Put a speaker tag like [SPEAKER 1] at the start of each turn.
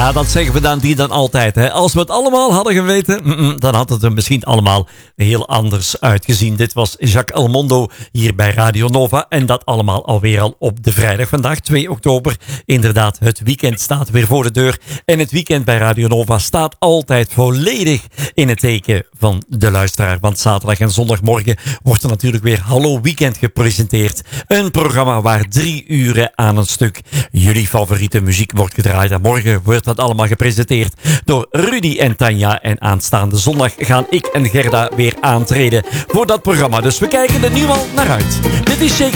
[SPEAKER 1] Ja, dat zeggen we dan die dan altijd. Hè. Als we het allemaal hadden geweten, dan had het er misschien allemaal heel anders uitgezien. Dit was Jacques Elmondo hier bij Radio Nova. En dat allemaal alweer al op de vrijdag. Vandaag 2 oktober. Inderdaad, het weekend staat weer voor de deur. En het weekend bij Radio Nova staat altijd volledig in het teken van de luisteraar. Want zaterdag en zondagmorgen wordt er natuurlijk weer Hallo Weekend gepresenteerd. Een programma waar 3 uren aan een stuk jullie favoriete muziek wordt gedraaid. En morgen wordt dat allemaal gepresenteerd door Rudy en Tanja. En aanstaande zondag gaan ik en Gerda weer aantreden voor dat programma. Dus we kijken er nu al naar uit. Dit is Shake